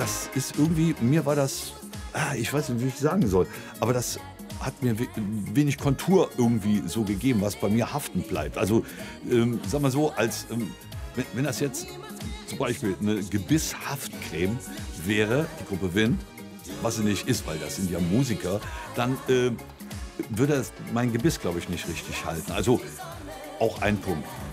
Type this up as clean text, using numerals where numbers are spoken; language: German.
das ist irgendwie, mir war das, ich weiß nicht, wie ich sagen soll, aber das hat mir wenig Kontur irgendwie so gegeben, was bei mir haften bleibt. Also, sag mal so, als, wenn das jetzt zum Beispiel eine Gebisshaftcreme wäre, die Gruppe Wind, was sie nicht ist, weil das sind ja Musiker, dann, würde das mein Gebiss, glaube ich, nicht richtig halten. Also, auch ein Punkt.